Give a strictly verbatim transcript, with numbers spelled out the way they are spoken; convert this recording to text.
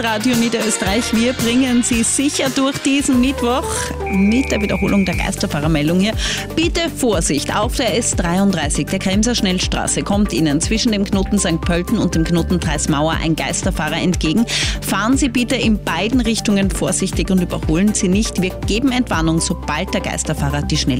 Radio Niederösterreich. Wir bringen Sie sicher durch diesen Mittwoch mit der Wiederholung der Geisterfahrermeldung hier. Bitte Vorsicht, auf der S dreiunddreißig, der Kremser Schnellstraße, kommt Ihnen zwischen dem Knoten Sankt Pölten und dem Knoten Treismauer ein Geisterfahrer entgegen. Fahren Sie bitte in beiden Richtungen vorsichtig und überholen Sie nicht. Wir geben Entwarnung, sobald der Geisterfahrer die Schnelle